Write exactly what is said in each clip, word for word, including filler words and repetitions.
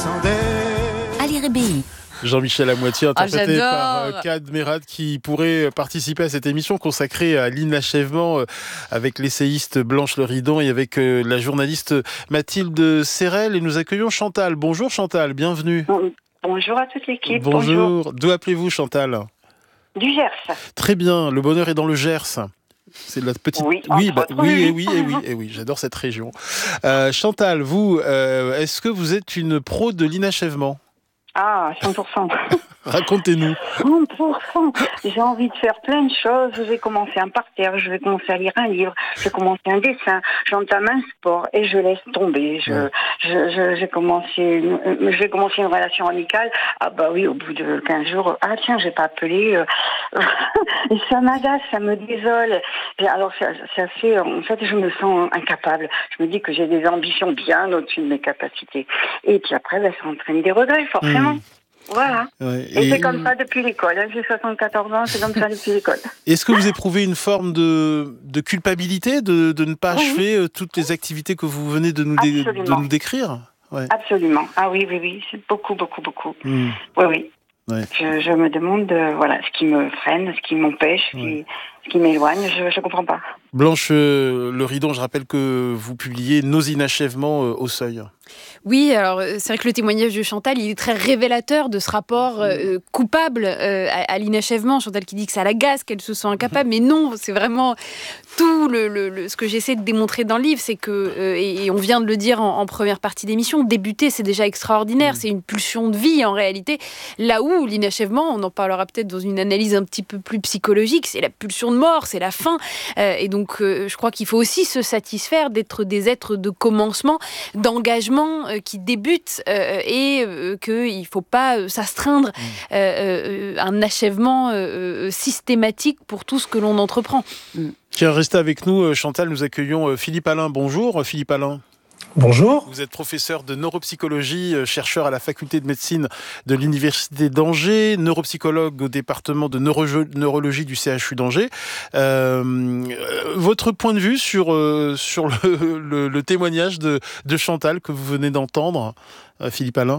Ali Rébéi. Jean-Michel à moitié interprété Ah, par euh, Kad Merad, qui pourrait participer à cette émission consacrée à l'inachèvement euh, avec l'essayiste Blanche Leridon et avec euh, la journaliste Mathilde Serrel. Et nous accueillons Chantal. Bonjour Chantal, bienvenue. Bonjour à toute l'équipe. Bonjour. Bonjour. D'où appelez-vous Chantal ? Du Gers. Très bien, le bonheur est dans le Gers. C'est la petite. Oui, oui, bah, autres, oui, oui. et oui, et oui, et oui. J'adore cette région. Euh, Chantal, vous, euh, est-ce que vous êtes une pro de l'inachèvement ? Ah, cent pour cent. Racontez-nous. cent pour cent. J'ai envie de faire plein de choses. Je vais commencer un parterre, je vais commencer à lire un livre, je vais commencer un dessin, j'entame un sport et je laisse tomber. Je, Ouais. je, je, j'ai commencé une, je vais commencer une relation amicale. Ah bah oui, au bout de quinze jours, ah tiens, j'ai pas appelé. euh, Et ça m'agace, ça me désole. Et alors ça, ça fait, en fait, je me sens incapable. Je me dis que j'ai des ambitions bien au-dessus de mes capacités. Et puis après, ben, ça entraîne des regrets, forcément. Mmh. Voilà. Ouais, et, et c'est comme ça depuis l'école. J'ai soixante-quatorze ans, c'est comme ça depuis l'école. Est-ce que vous éprouvez une forme de, de culpabilité de, de ne pas Oui. achever toutes les activités que vous venez de nous, dé, de nous décrire ? Ouais. Absolument. Ah oui, oui, oui. C'est beaucoup, beaucoup, beaucoup. Mmh. Oui, oui. Ouais. Je, je me demande euh, voilà, ce qui me freine, ce qui m'empêche, ce qui, Ouais. ce qui m'éloigne. Je ne comprends pas. Blanche euh, Leridon, je rappelle que vous publiez Nos inachèvements euh, au Seuil. Oui, alors c'est vrai que le témoignage de Chantal, il est très révélateur de ce rapport euh, coupable euh, à, à l'inachèvement. Chantal qui dit que ça l'agace, qu'elle se sent incapable, mais non, c'est vraiment tout le, le, le, ce que j'essaie de démontrer dans le livre, c'est que, euh, et, et on vient de le dire en, en première partie d'émission, débuter, c'est déjà extraordinaire, mmh. c'est une pulsion de vie en réalité. Là où l'inachèvement, on en parlera peut-être dans une analyse un petit peu plus psychologique, c'est la pulsion de mort, c'est la fin. Euh, et donc, euh, je crois qu'il faut aussi se satisfaire d'être des êtres de commencement, d'engagement, euh, qui débutent euh, et euh, qu'il ne faut pas euh, s'astreindre mmh. euh, à un achèvement euh, systématique pour tout ce que l'on entreprend. Mmh. Tiens, restez avec nous, Chantal. Nous accueillons Philippe Alain. Bonjour, Philippe Alain. Bonjour. Vous êtes professeur de neuropsychologie, chercheur à la faculté de médecine de l'Université d'Angers, neuropsychologue au département de neuro- neurologie du C H U d'Angers. Euh, votre point de vue sur, euh, sur le, le, le témoignage de, de Chantal que vous venez d'entendre, euh, Philippe Alain ?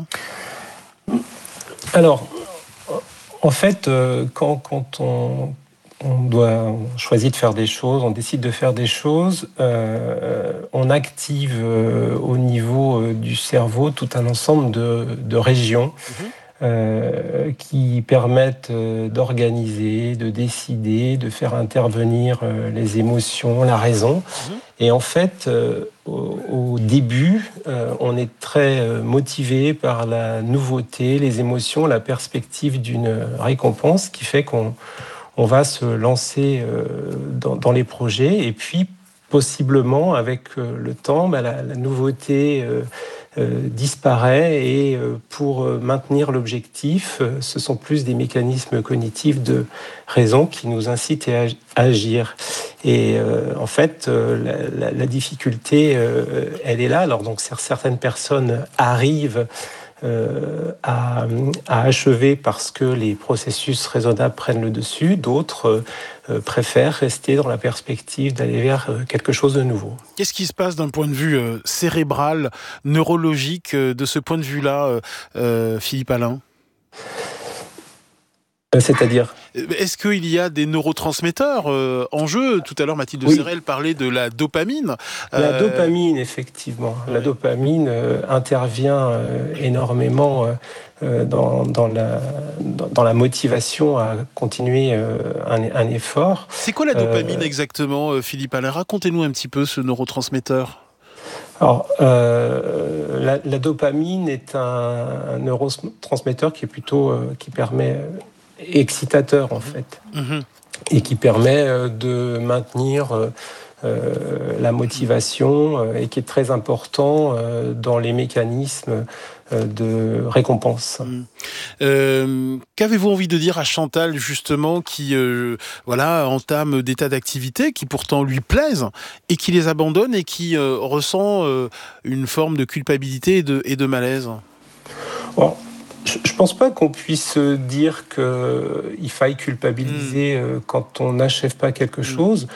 Alors, en fait, euh, quand, quand on... on doit on choisit de faire des choses, on décide de faire des choses, euh, on active euh, au niveau euh, du cerveau tout un ensemble de, de régions mmh. euh, qui permettent euh, d'organiser, de décider, de faire intervenir euh, les émotions, la raison. Mmh. Et en fait, euh, au, au début, euh, on est très euh, motivé par la nouveauté, les émotions, la perspective d'une récompense qui fait qu'on on va se lancer euh, dans, dans les projets et puis possiblement avec euh, le temps, bah, la, la nouveauté euh, euh, disparaît et euh, pour maintenir l'objectif, euh, ce sont plus des mécanismes cognitifs de raison qui nous incitent à, à agir. Et euh, en fait, euh, la, la, la difficulté, euh, elle est là. Alors donc certaines personnes arrivent Euh, à, à achever parce que les processus raisonnables prennent le dessus, d'autres euh, préfèrent rester dans la perspective d'aller vers euh, quelque chose de nouveau. Qu'est-ce qui se passe d'un point de vue euh, cérébral, neurologique, euh, de ce point de vue-là, euh, euh, Philippe Alain ? C'est-à-dire ? Est-ce qu'il y a des neurotransmetteurs euh, en jeu ? Tout à l'heure, Mathilde oui. Serrel parlait de la dopamine. La euh... dopamine, effectivement. Ouais. La dopamine euh, intervient euh, énormément euh, dans, dans, la, dans, dans la motivation à continuer euh, un, un effort. C'est quoi la dopamine euh... exactement, Philippe Alain ? Racontez-nous un petit peu ce neurotransmetteur. Alors, euh, la, la dopamine est un, un neurotransmetteur qui est plutôt euh, qui permet excitateur en fait, mmh. et qui permet euh, de maintenir euh, euh, la motivation euh, et qui est très important euh, dans les mécanismes euh, de récompense. Mmh. Euh, qu'avez-vous envie de dire à Chantal justement qui euh, voilà entame des tas d'activités qui pourtant lui plaisent et qui les abandonne et qui euh, ressent euh, une forme de culpabilité et de, et de malaise ? Bon. Je ne pense pas qu'on puisse dire qu'il faille culpabiliser mmh. quand on n'achève pas quelque chose.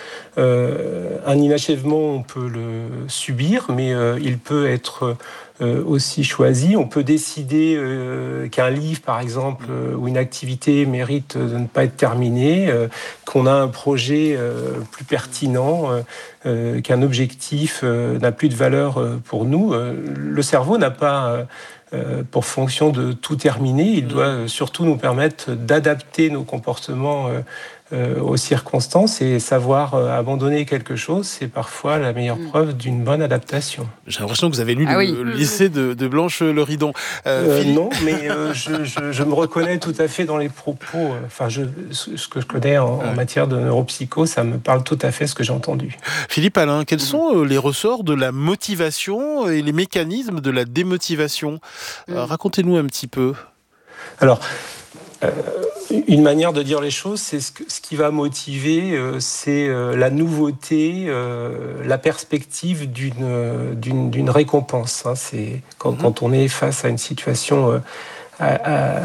Euh, un inachèvement, on peut le subir, mais euh, il peut être euh, aussi choisi. On peut décider euh, qu'un livre, par exemple, euh, ou une activité mérite de ne pas être terminée, euh, qu'on a un projet euh, plus pertinent, euh, euh, qu'un objectif euh, n'a plus de valeur euh, pour nous. Euh, le cerveau n'a pas... Euh, Euh, pour fonction de tout terminer, il doit euh, surtout nous permettre d'adapter nos comportements euh, euh, aux circonstances, et savoir euh, abandonner quelque chose, c'est parfois la meilleure mmh. preuve d'une bonne adaptation. J'ai l'impression que vous avez lu ah le, oui. le lycée de, de Blanche Le Ridon. Euh, euh, non, mais euh, je, je, je me reconnais tout à fait dans les propos. Enfin, je, ce que je connais en, en matière de neuropsycho, ça me parle tout à fait ce que j'ai entendu. Philippe Alain, quels sont les ressorts de la motivation et les mécanismes de la démotivation ? mmh. euh, Racontez-nous un petit peu. Alors, Euh, une manière de dire les choses, c'est ce, que, ce qui va motiver, euh, c'est euh, la nouveauté, euh, la perspective d'une, d'une, d'une récompense. Hein. C'est quand, mmh. quand on est face à une situation euh, à, à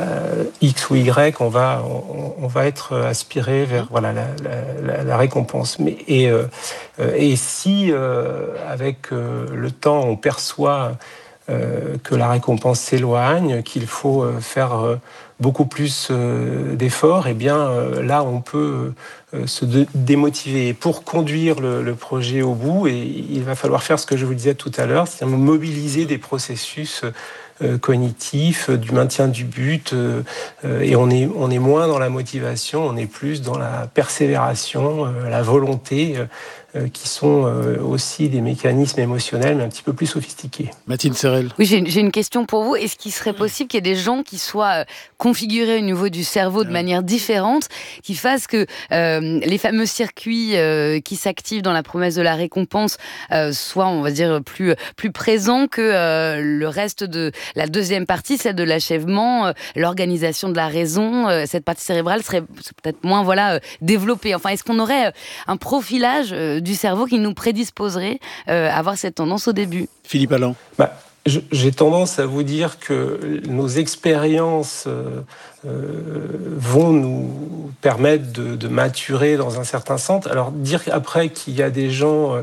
X ou Y, on va, on, on va être aspiré vers voilà, la, la, la récompense. Mais, et, euh, et si, euh, avec euh, le temps, on perçoit euh, que la récompense s'éloigne, qu'il faut euh, faire... Euh, beaucoup plus euh, d'efforts, et bien euh, là on peut euh, se dé- démotiver. Et pour conduire le, le projet au bout, et il va falloir faire ce que je vous disais tout à l'heure, c'est-à-dire mobiliser des processus euh, cognitifs, euh, du maintien du but, euh, euh, et on est, on est moins dans la motivation, on est plus dans la persévération, euh, la volonté, euh, qui sont aussi des mécanismes émotionnels, mais un petit peu plus sophistiqués. Mathilde Serrel. Oui, j'ai une, j'ai une question pour vous. Est-ce qu'il serait possible qu'il y ait des gens qui soient configurés au niveau du cerveau de manière différente, qui fassent que euh, les fameux circuits euh, qui s'activent dans la promesse de la récompense euh, soient, on va dire, plus, plus présents que euh, le reste de la deuxième partie, celle de l'achèvement, euh, l'organisation de la raison, euh, cette partie cérébrale serait peut-être moins voilà, euh, développée. Enfin, est-ce qu'on aurait euh, un profilage euh, du cerveau qui nous prédisposerait euh, à avoir cette tendance au début? Philippe Alain. Bah, je, j'ai tendance à vous dire que nos expériences euh, euh, vont nous permettre de, de maturer dans un certain sens. Alors dire après qu'il y a des gens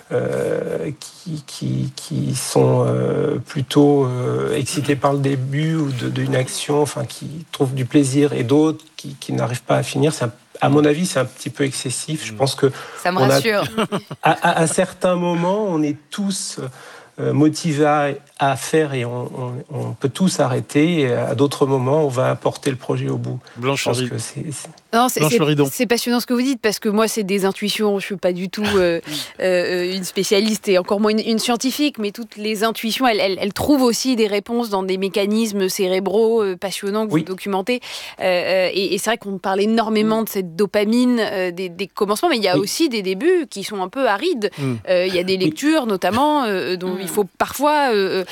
euh, qui, qui, qui sont euh, plutôt euh, excités par le début ou de, d'une action, enfin qui trouvent du plaisir, et d'autres qui, qui n'arrivent pas à finir, c'est un À mon avis, c'est un petit peu excessif. Je pense que ça me rassure. A, à, à, à certains moments, on est tous euh, motivés à, à faire, et on, on, on peut tous arrêter. Et à d'autres moments, on va apporter le projet au bout. Blanche Je pense que c'est, c'est... Non, c'est, c'est, c'est passionnant ce que vous dites, parce que moi, c'est des intuitions. Je ne suis pas du tout euh, euh, une spécialiste, et encore moins une, une scientifique, mais toutes les intuitions, elles, elles, elles trouvent aussi des réponses dans des mécanismes cérébraux euh, passionnants que oui. vous documentez. Euh, et, et c'est vrai qu'on parle énormément de cette dopamine, euh, des, des commencements, mais il y a oui. aussi des débuts qui sont un peu arides. Mm. Euh, il y a des lectures, notamment, euh, dont mm. il faut parfois euh,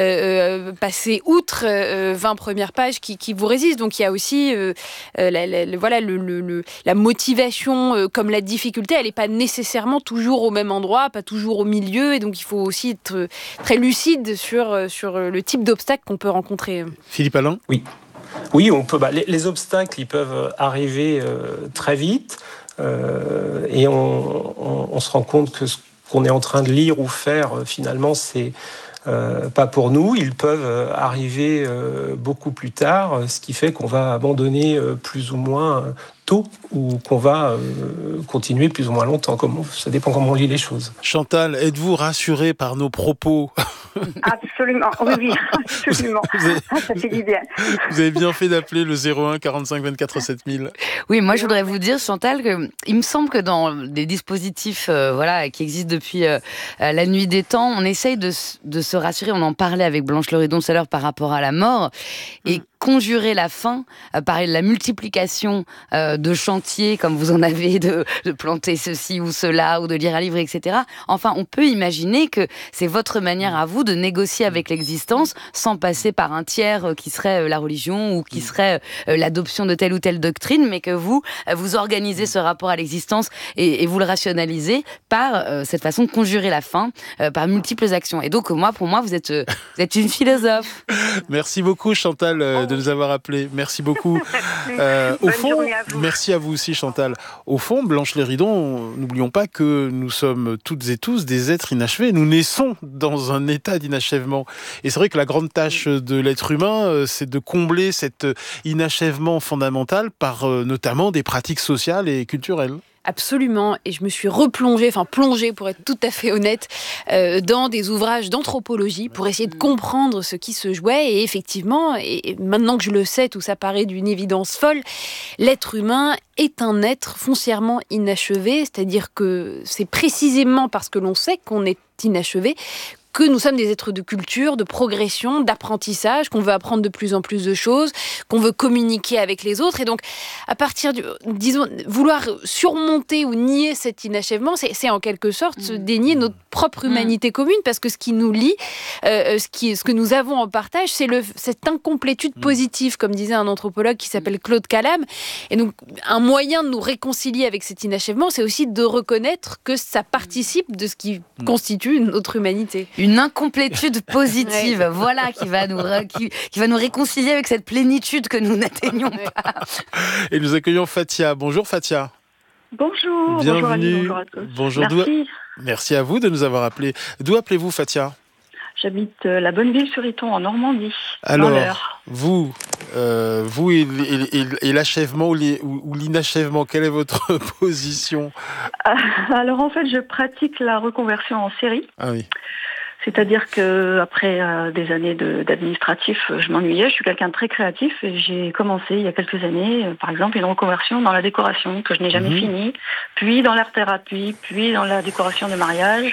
euh, passer outre euh, vingt premières pages qui, qui vous résistent. Donc il y a aussi euh, la, la, la, voilà, le Le, le, le, la motivation euh, comme la difficulté, elle n'est pas nécessairement toujours au même endroit, pas toujours au milieu, et donc il faut aussi être très lucide sur, sur le type d'obstacles qu'on peut rencontrer. Philippe Alain ? Oui, oui on peut, bah, les, les obstacles, ils peuvent arriver euh, très vite, euh, et on, on, on se rend compte que ce qu'on est en train de lire ou faire, euh, finalement, c'est Euh, pas pour nous. Ils peuvent euh, arriver euh, beaucoup plus tard, ce qui fait qu'on va abandonner euh, plus ou moins euh, tôt, ou qu'on va euh, continuer plus ou moins longtemps. Comme, ça dépend comment on lit les choses. Chantal, êtes-vous rassurée par nos propos ? Absolument, oui, oui, absolument. Vous avez, ah, ça fait du bien. Vous avez bien fait d'appeler le zéro un quarante-cinq vingt-quatre sept mille. Oui, moi je voudrais vous dire, Chantal, que il me semble que dans des dispositifs euh, voilà, qui existent depuis euh, la nuit des temps, on essaye de, de se rassurer. On en parlait avec Blanche Le Ridon tout à l'heure par rapport à la mort. Et mmh. conjurer la fin euh, par la multiplication euh, de chantiers, comme vous en avez, de, de planter ceci ou cela, ou de lire un livre, et cetera. Enfin, on peut imaginer que c'est votre manière à vous de négocier avec l'existence sans passer par un tiers euh, qui serait euh, la religion ou qui serait euh, l'adoption de telle ou telle doctrine, mais que vous, euh, vous organisez ce rapport à l'existence et, et vous le rationalisez par euh, cette façon de conjurer la fin, euh, par multiples actions. Et donc, moi, pour moi, vous êtes, euh, vous êtes une philosophe. Merci beaucoup, Chantal de nous avoir appelés. Merci beaucoup. euh, au Bonne fond, journée à vous. merci à vous aussi, Chantal. Au fond, Blanche Léridon, n'oublions pas que nous sommes toutes et tous des êtres inachevés. Nous naissons dans un état d'inachèvement. Et c'est vrai que la grande tâche de l'être humain, c'est de combler cet inachèvement fondamental par euh, notamment des pratiques sociales et culturelles. Absolument, et je me suis replongée, enfin plongée pour être tout à fait honnête, euh, dans des ouvrages d'anthropologie pour essayer de comprendre ce qui se jouait. Et effectivement, et maintenant que je le sais, tout ça paraît d'une évidence folle, l'être humain est un être foncièrement inachevé, c'est-à-dire que c'est précisément parce que l'on sait qu'on est inachevé que nous sommes des êtres de culture, de progression, d'apprentissage, qu'on veut apprendre de plus en plus de choses, qu'on veut communiquer avec les autres. Et donc, à partir du... disons, vouloir surmonter ou nier cet inachèvement, c'est, c'est en quelque sorte se dénier notre propre humanité commune, parce que ce qui nous lie, euh, ce, qui, ce que nous avons en partage, c'est le, cette incomplétude positive, comme disait un anthropologue qui s'appelle Claude Callam. Et donc, un moyen de nous réconcilier avec cet inachèvement, c'est aussi de reconnaître que ça participe de ce qui constitue notre humanité. Une incomplétude positive, ouais. Voilà, qui va, nous, qui, qui va nous réconcilier avec cette plénitude que nous n'atteignons pas. Et nous accueillons Fatia. Bonjour Fatia. Bonjour. Bienvenue. Bonjour, Ali, bonjour à tous. Bonjour. Merci. Merci à vous de nous avoir appelés. D'où appelez-vous Fatia ? J'habite euh, la Bonneville-sur-Iton en Normandie. Alors, vous, euh, vous et, et, et, et l'achèvement ou, les, ou, ou l'inachèvement, quelle est votre position ? Alors en fait, je pratique la reconversion en série. Ah oui. C'est-à-dire que après euh, des années de, d'administratif, je m'ennuyais. Je suis quelqu'un de très créatif et j'ai commencé il y a quelques années, euh, par exemple, une reconversion dans la décoration que je n'ai jamais mmh. finie, puis dans l'art-thérapie, puis dans la décoration de mariage.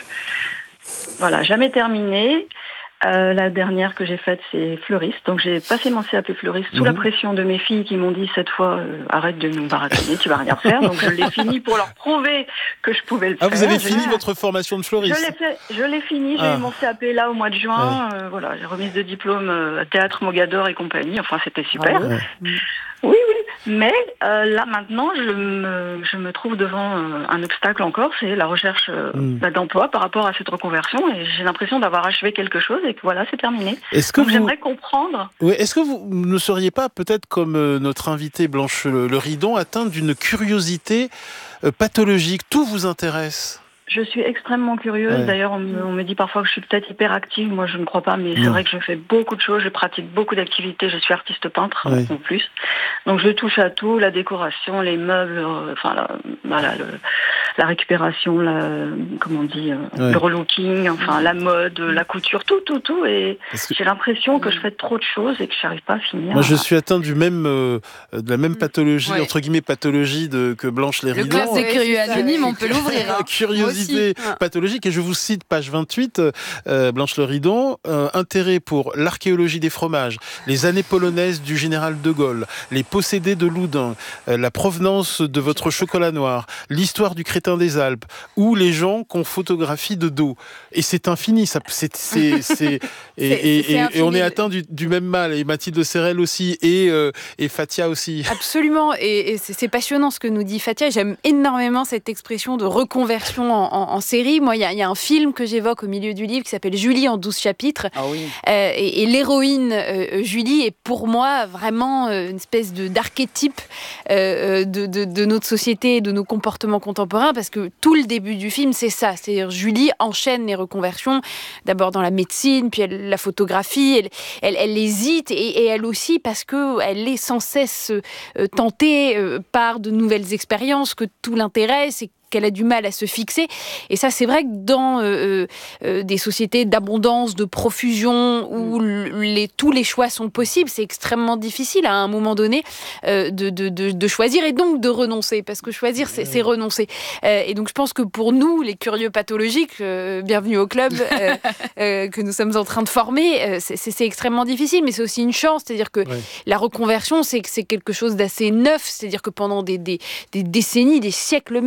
Voilà, jamais terminé. Euh, la dernière que j'ai faite, c'est fleuriste. Donc j'ai passé mon C A P fleuriste sous mmh. la pression de mes filles qui m'ont dit cette fois euh, arrête de nous baratonner, tu vas rien faire. Donc je l'ai fini pour leur prouver que je pouvais le ah, faire. Ah, vous avez fini j'ai... votre formation de fleuriste ? Je l'ai fait, je l'ai fini. J'ai ah. eu mon C A P là au mois de juin. Ouais. Euh, voilà, j'ai remise de diplôme euh, théâtre Mogador et compagnie. Enfin, c'était super. Ah, ouais. Oui, oui. Mais euh, là maintenant, je me, je me trouve devant euh, un obstacle encore, c'est la recherche euh, mmh. bah, d'emploi par rapport à cette reconversion. Et j'ai l'impression d'avoir achevé quelque chose et que voilà, c'est terminé. Est-ce que Donc, vous... j'aimerais comprendre. Oui, est-ce que vous ne seriez pas, peut-être comme euh, notre invitée Blanche Léridon, atteinte d'une curiosité euh, pathologique ? Tout vous intéresse ? Je suis extrêmement curieuse. Ouais. D'ailleurs, on me, on me dit parfois que je suis peut-être hyperactive. Moi, je ne crois pas, mais c'est non. vrai que je fais beaucoup de choses. Je pratique beaucoup d'activités. Je suis artiste peintre ouais. en plus. Donc, je touche à tout, la décoration, les meubles, euh, enfin, la, voilà, le, la récupération, la, comment on dit, euh, ouais. le relooking, enfin, la mode, la couture, tout, tout, tout. Et que... j'ai l'impression que je fais trop de choses et que je n'arrive pas à finir. Moi, je suis atteint du même, euh, de la même pathologie, ouais. entre guillemets, pathologie de, que Blanche Léridon. Le club des curieux anonymes, on peut l'ouvrir. Hein. Curiosité pathologique. Et je vous cite, page vingt-huit, euh, Blanche Léridon, euh, intérêt pour l'archéologie des fromages, les années polonaises du général de Gaulle, les possédés de Loudun, euh, la provenance de votre chocolat noir, l'histoire du crétin des Alpes, ou les gens qu'on photographie de dos. Et c'est infini. Ça, c'est, c'est, c'est, et, c'est, et, c'est et, et on est atteint du, du même mal. Et Mathilde Serrel aussi, et, euh, et Fatia aussi. Absolument. Et, et c'est, c'est passionnant ce que nous dit Fatia. J'aime énormément cette expression de reconversion en En, en série. Moi, il y, y a un film que j'évoque au milieu du livre qui s'appelle Julie en douze chapitres. Ah oui. Euh, et, et l'héroïne euh, Julie est pour moi vraiment euh, une espèce de, d'archétype euh, de, de, de notre société et de nos comportements contemporains, parce que tout le début du film, c'est ça. C'est-à-dire Julie enchaîne les reconversions, d'abord dans la médecine, puis elle, la photographie. Elle, elle, elle hésite, et, et elle aussi, parce qu'elle est sans cesse euh, tentée euh, par de nouvelles expériences, que tout l'intérêt, c'est qu'elle a du mal à se fixer. Et ça, c'est vrai que dans euh, euh, des sociétés d'abondance, de profusion, où les, tous les choix sont possibles, c'est extrêmement difficile à un moment donné euh, de, de, de, de choisir et donc de renoncer. Parce que choisir, c'est, c'est renoncer. Euh, et donc, je pense que pour nous, les curieux pathologiques, euh, bienvenue au club euh, euh, que nous sommes en train de former, euh, c'est, c'est, c'est extrêmement difficile, mais c'est aussi une chance. C'est-à-dire que ouais. la reconversion, c'est, c'est quelque chose d'assez neuf. C'est-à-dire que pendant des, des, des décennies, des siècles même, vous aviez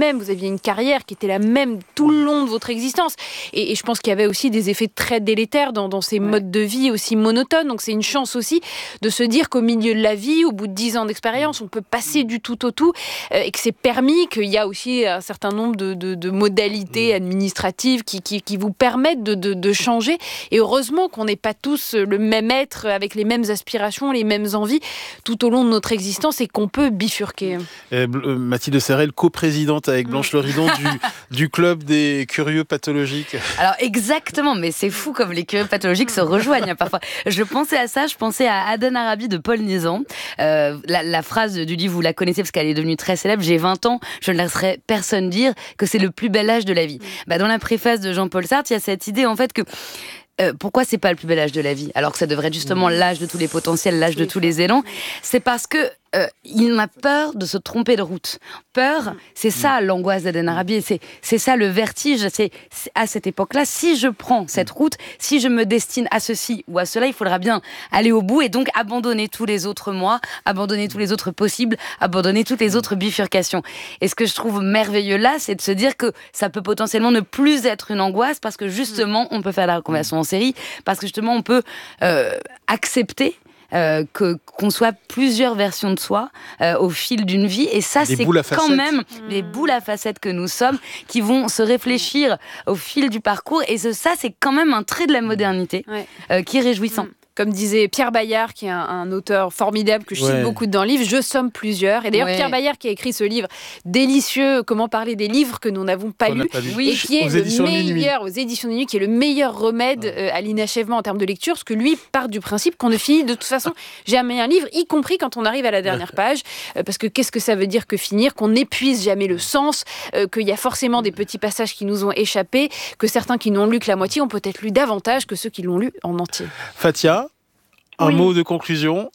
une carrière qui était la même tout le long de votre existence. Et, et je pense qu'il y avait aussi des effets très délétères dans, dans ces ouais. modes de vie aussi monotones. Donc c'est une chance aussi de se dire qu'au milieu de la vie, au bout de dix ans d'expérience, on peut passer du tout au tout euh, et que c'est permis, qu'il y a aussi un certain nombre de, de, de modalités administratives qui, qui, qui vous permettent de, de, de changer. Et heureusement qu'on n'est pas tous le même être avec les mêmes aspirations, les mêmes envies tout au long de notre existence et qu'on peut bifurquer. Euh, Mathilde Serrel, coprésidente avec Blanche Loridon du, du club des curieux pathologiques. Alors exactement, mais c'est fou comme les curieux pathologiques se rejoignent parfois. Je pensais à ça, je pensais à Aden Arabi de Paul Nizan. Euh, la, la phrase du livre, vous la connaissez parce qu'elle est devenue très célèbre. J'ai vingt ans, je ne laisserai personne dire que c'est le plus bel âge de la vie. Bah, dans la préface de Jean-Paul Sartre, il y a cette idée en fait que Euh, pourquoi c'est pas le plus bel âge de la vie alors que ça devrait être justement l'âge de tous les potentiels, l'âge de tous les élans? C'est parce que euh, il a peur de se tromper de route. Peur, c'est ça l'angoisse d'Aden Arabi, c'est, c'est ça le vertige. C'est, c'est à cette époque-là, si je prends cette route, si je me destine à ceci ou à cela, il faudra bien aller au bout et donc abandonner tous les autres mois, abandonner tous les autres possibles, abandonner toutes les autres bifurcations. Et ce que je trouve merveilleux là, c'est de se dire que ça peut potentiellement ne plus être une angoisse parce que justement, on peut faire la reconversion en série, parce que justement, on peut euh, accepter Euh, que, qu'on soit plusieurs versions de soi euh, au fil d'une vie. Et ça, des c'est quand même mmh. les boules à facettes que nous sommes qui vont se réfléchir au fil du parcours. Et ce, ça, c'est quand même un trait de la modernité ouais. euh, qui est réjouissant. Mmh. Comme disait Pierre Bayard, qui est un, un auteur formidable que je cite ouais. beaucoup dans le livre, je somme plusieurs. Et d'ailleurs, ouais. Pierre Bayard qui a écrit ce livre délicieux, Comment parler des livres que nous n'avons pas lus, oui, et qui est le meilleur, aux éditions de Nuit, qui est le meilleur remède ouais. euh, à l'inachèvement en termes de lecture, parce que lui part du principe qu'on ne finit de toute façon jamais un livre, y compris quand on arrive à la dernière page, euh, parce que qu'est-ce que ça veut dire que finir, qu'on n'épuise jamais le sens, euh, qu'il y a forcément des petits passages qui nous ont échappé, que certains qui n'ont lu que la moitié ont peut-être lu davantage que ceux qui l'ont lu en entier. Fathia, un oui. mot de conclusion.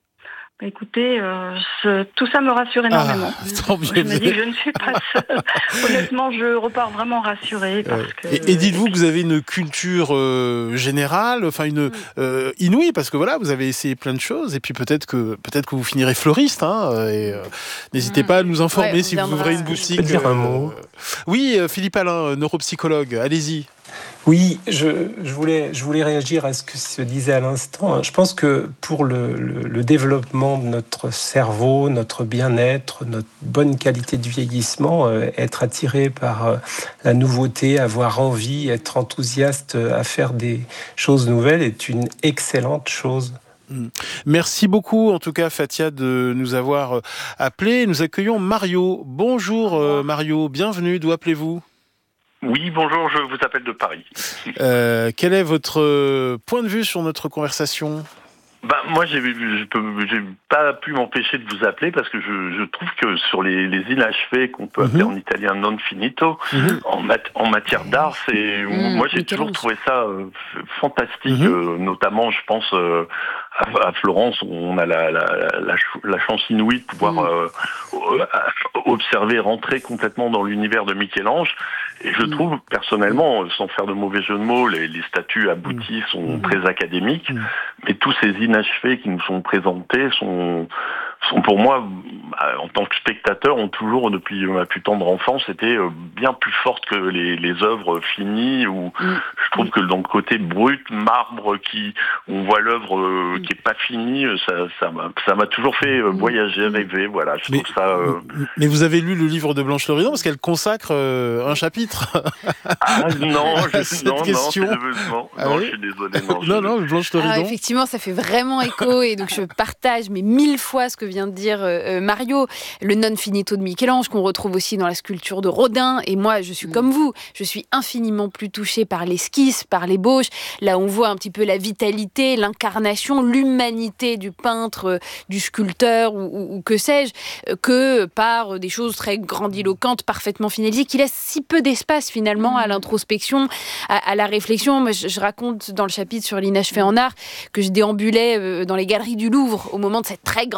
Bah écoutez, euh, ce, tout ça me rassure énormément. Ah, tant mieux. Je me dis que je ne suis pas seule. Honnêtement, je repars vraiment rassurée. Parce que, et, et dites-vous que vous avez une culture euh, générale, enfin une mm. euh, inouïe, parce que voilà, vous avez essayé plein de choses, et puis peut-être que peut-être que vous finirez fleuriste. Hein, et euh, n'hésitez mm. pas à nous informer ouais, si vous ouvrez une boutique. Je peux dire un mot. Euh, oui, Philippe Alain, neuropsychologue. Allez-y. Oui, je, je, voulais, je voulais réagir à ce que se disait à l'instant. Je pense que pour le, le, le développement de notre cerveau, notre bien-être, notre bonne qualité de vieillissement, euh, être attiré par euh, la nouveauté, avoir envie, être enthousiaste à faire des choses nouvelles est une excellente chose. Merci beaucoup, en tout cas, Fathia, de nous avoir appelés. Nous accueillons Mario. Bonjour, euh, Mario. Bienvenue. D'où appelez-vous ? Oui, bonjour, je vous appelle de Paris. Euh, quel est votre point de vue sur notre conversation ? Ben, moi, j'ai, je peux, j'ai pas pu m'empêcher de vous appeler parce que je, je trouve que sur les, les inachevés, qu'on peut appeler mm-hmm. en italien non finito, mm-hmm. en, mat, en matière d'art, c'est, mm-hmm. moi j'ai toujours trouvé ça euh, fantastique, mm-hmm. euh, notamment, je pense, euh, à, à Florence, on a la, la, la, la chance inouïe de pouvoir mm-hmm. euh, observer, rentrer complètement dans l'univers de Michel-Ange. Et je trouve, personnellement, sans faire de mauvais jeu de mots, les, les statues abouties sont mmh. très académiques, mmh. mais tous ces inachevés qui nous sont présentés sont, sont pour moi, en tant que spectateur, ont toujours, depuis ma plus tendre enfance, été bien plus fortes que les, les œuvres finies, où mmh. je trouve que dans le côté brut, marbre, qui, on voit l'œuvre euh, qui est pas finie, ça, ça, m'a, ça m'a toujours fait euh, voyager, rêver, voilà, je mais, trouve ça... Euh... Mais vous avez lu le livre de Blanche Loridon, parce qu'elle consacre euh, un chapitre. Ah non, je, cette non, question. non, non, ah non oui je suis désolé. Non, non, je... non, Blanche Loridon. Alors, effectivement, ça fait vraiment écho, et donc je partage mais mille fois ce que vient de dire euh, Mario, le non finito de Michel-Ange, qu'on retrouve aussi dans la sculpture de Rodin, et moi, je suis comme vous, je suis infiniment plus touchée par l'esquisse, par l'ébauche, là on voit un petit peu la vitalité, l'incarnation, l'humanité du peintre, du sculpteur, ou, ou, ou que sais-je, que par des choses très grandiloquentes, parfaitement finalisées, qui laissent si peu d'espace finalement à l'introspection, à, à la réflexion. Moi, je, je raconte dans le chapitre sur l'inachevé en art que je déambulais euh, dans les galeries du Louvre au moment de cette très grande rétrospective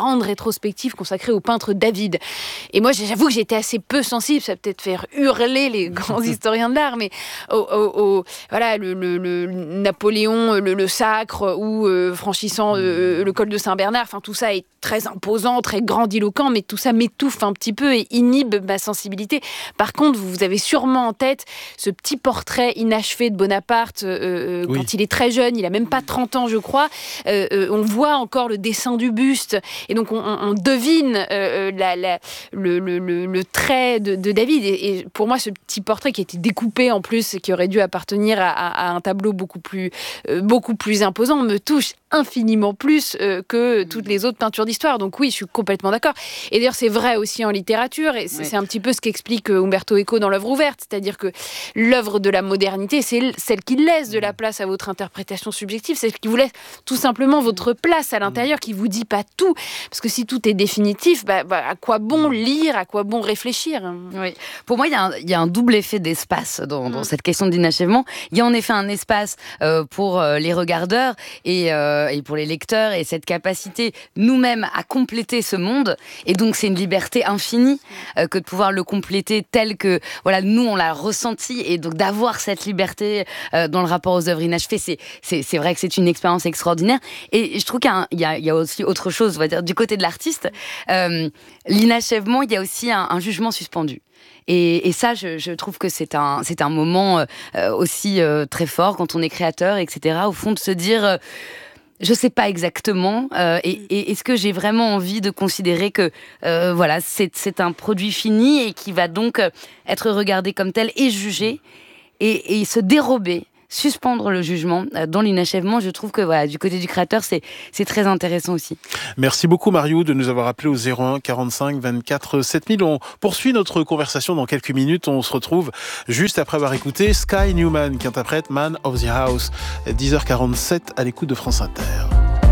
rétrospective consacrée au peintre David. Et moi, j'avoue que j'étais assez peu sensible, ça va peut-être faire hurler les grands historiens de l'art, mais au, au, au, voilà, le, le, le Napoléon, le, le sacre, ou euh, franchissant euh, le col de Saint-Bernard, enfin tout ça est très imposant, très grandiloquent, mais tout ça m'étouffe un petit peu et inhibe ma sensibilité. Par contre, vous, vous avez sûrement en tête ce petit portrait inachevé de Bonaparte euh, oui. quand il est très jeune, il a même pas trente ans, je crois. Euh, euh, on voit encore le dessin du buste, et donc on, on devine euh, la, la, le, le, le, le trait de, de David. Et, et pour moi, ce petit portrait qui a été découpé en plus, qui aurait dû appartenir à, à, à un tableau beaucoup plus, euh, beaucoup plus imposant, me touche infiniment plus euh, que toutes les autres peintures d'histoire. Donc oui, je suis complètement d'accord. Et d'ailleurs, c'est vrai aussi en littérature, et c'est, oui. c'est un petit peu ce qu'explique Umberto Eco dans l'œuvre ouverte, c'est-à-dire que l'œuvre de la modernité, c'est celle qui laisse de la place à votre interprétation subjective, c'est celle qui vous laisse tout simplement votre place à l'intérieur, qui vous dit pas tout. Parce que si tout est définitif, bah, bah, à quoi bon lire, à quoi bon réfléchir? Oui. Pour moi, il y, y a un double effet d'espace dans, dans mmh. cette question d'inachèvement. Il y a en effet un espace euh, pour euh, les regardeurs et, euh, et pour les lecteurs, et cette capacité nous-mêmes à compléter ce monde. Et donc, c'est une liberté infinie euh, que de pouvoir le compléter tel que voilà, nous, on l'a ressenti. Et donc, d'avoir cette liberté euh, dans le rapport aux œuvres inachevées, c'est, c'est, c'est vrai que c'est une expérience extraordinaire. Et je trouve qu'il y a, il y a, il y a aussi autre chose, on va dire, du côté de l'artiste. Euh, l'inachèvement, il y a aussi un, un jugement suspendu. Et, et ça, je, je trouve que c'est un, c'est un moment euh, aussi euh, très fort quand on est créateur, et cetera. Au fond, de se dire... Euh, je sais pas exactement, euh, et, et est-ce que j'ai vraiment envie de considérer que euh, voilà, c'est, c'est un produit fini et qui va donc être regardé comme tel et jugé, et, et se dérober, suspendre le jugement dans l'inachèvement. Je trouve que voilà, du côté du créateur, c'est, c'est très intéressant aussi. Merci beaucoup Mariou de nous avoir appelé au zéro un quarante-cinq vingt-quatre sept mille. On poursuit notre conversation dans quelques minutes. On se retrouve juste après avoir écouté Sky Newman qui interprète Man of the House. dix heures quarante-sept à l'écoute de France Inter.